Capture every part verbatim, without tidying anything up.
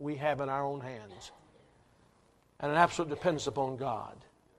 we have in our own hands and an absolute dependence upon God.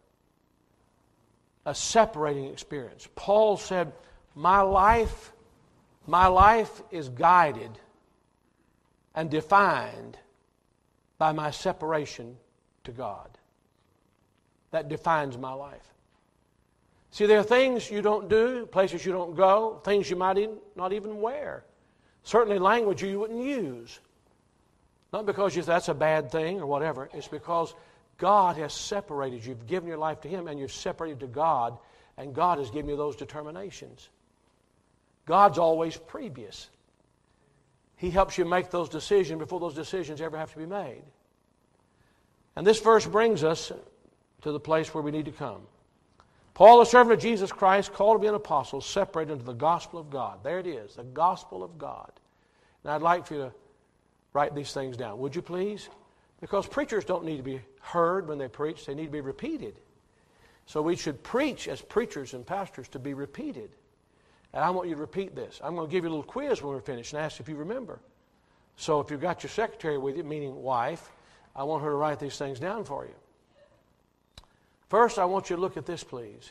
A separating experience. Paul said, my life, my life is guided and defined by my separation to God. That defines my life. See, there are things you don't do, places you don't go, things you might even, not even wear. Certainly language you wouldn't use. Not because you say that's a bad thing or whatever. It's because God has separated you. You've given your life to Him and you're separated to God, and God has given you those determinations. God's always previous. He helps you make those decisions before those decisions ever have to be made. And this verse brings us to the place where we need to come. Paul, a servant of Jesus Christ, called to be an apostle, separated into the gospel of God. There it is, the gospel of God. And I'd like for you to write these things down. Would you please? Because preachers don't need to be heard when they preach. They need to be repeated. So we should preach as preachers and pastors to be repeated. And I want you to repeat this. I'm going to give you a little quiz when we're finished and ask if you remember. So if you've got your secretary with you, meaning wife, I want her to write these things down for you. First, I want you to look at this, please.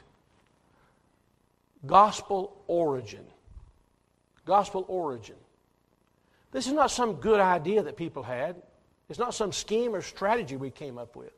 Gospel origin. Gospel origin. This is not some good idea that people had. It's not some scheme or strategy we came up with.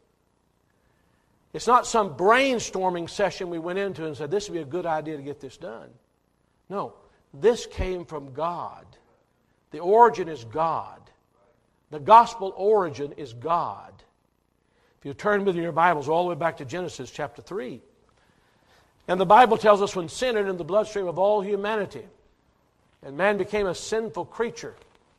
It's not some brainstorming session we went into and said, this would be a good idea to get this done. No, this came from God. The origin is God. The gospel origin is God. If you turn with your Bibles all the way back to Genesis chapter three. And the Bible tells us when sin entered in the bloodstream of all humanity and man became a sinful creature,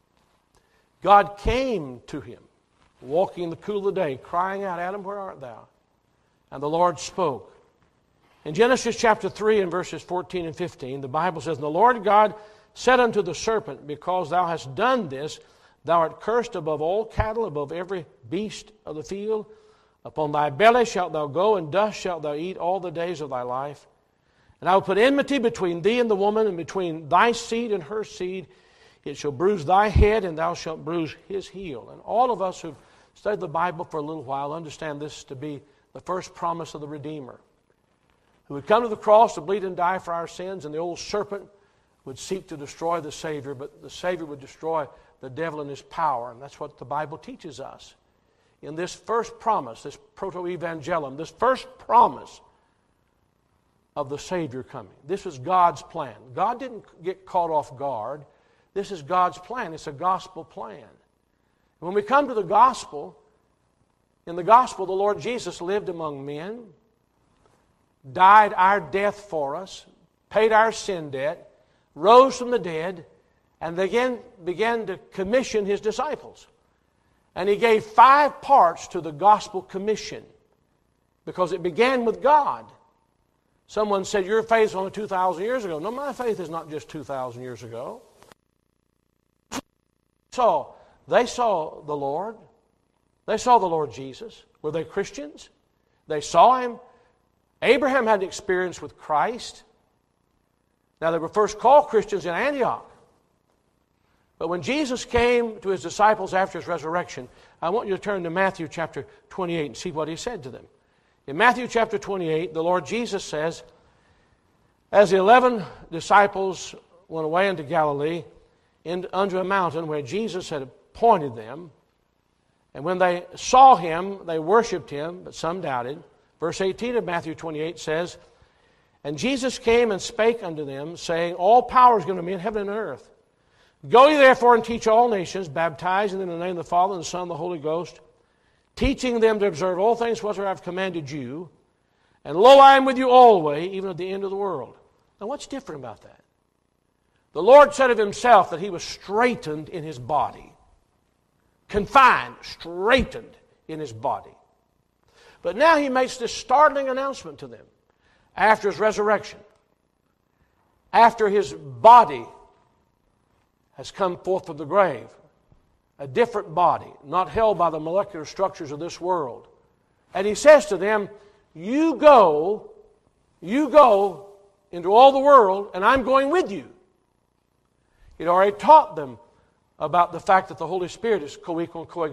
God came to him, walking in the cool of the day, crying out, Adam, where art thou? And the Lord spoke. In Genesis chapter three and verses fourteen and fifteen, the Bible says, And the Lord God said unto the serpent, Because thou hast done this, thou art cursed above all cattle, above every beast of the field. Upon thy belly shalt thou go, and dust shalt thou eat all the days of thy life. And I will put enmity between thee and the woman, and between thy seed and her seed. It shall bruise thy head, and thou shalt bruise his heel. And all of us who've studied the Bible for a little while understand this to be the first promise of the Redeemer, who would come to the cross to bleed and die for our sins, and the old serpent would seek to destroy the Savior, but the Savior would destroy the devil and his power. And that's what the Bible teaches us. In this first promise, this proto-evangelium, this first promise of the Savior coming. This is God's plan. God didn't get caught off guard. This is God's plan. It's a gospel plan. When we come to the gospel, in the gospel, the Lord Jesus lived among men, died our death for us, paid our sin debt, rose from the dead, and again began to commission His disciples. And He gave five parts to the gospel commission because it began with God. Someone said, your faith is only two thousand years ago. No, my faith is not just two thousand years ago. So, they saw the Lord. They saw the Lord Jesus. Were they Christians? They saw Him. Abraham had an experience with Christ. Now, they were first called Christians in Antioch. But when Jesus came to His disciples after His resurrection, I want you to turn to Matthew chapter twenty-eight and see what He said to them. In Matthew chapter twenty-eight, the Lord Jesus says, As the eleven disciples went away into Galilee, in, unto a mountain where Jesus had appointed them, and when they saw Him, they worshipped Him, but some doubted. Verse eighteen of Matthew twenty-eight says, And Jesus came and spake unto them, saying, All power is given to me in heaven and earth. Go ye therefore and teach all nations, baptizing them in the name of the Father and the Son and the Holy Ghost, teaching them to observe all things whatsoever I have commanded you. And lo, I am with you always, even at the end of the world. Now what's different about that? The Lord said of Himself that He was straitened in His body. Confined, straitened in His body. But now He makes this startling announcement to them after His resurrection. After His body has come forth from the grave. A different body, not held by the molecular structures of this world. And He says to them, you go, you go into all the world, and I'm going with you. He'd already taught them about the fact that the Holy Spirit is co-equal and coexistent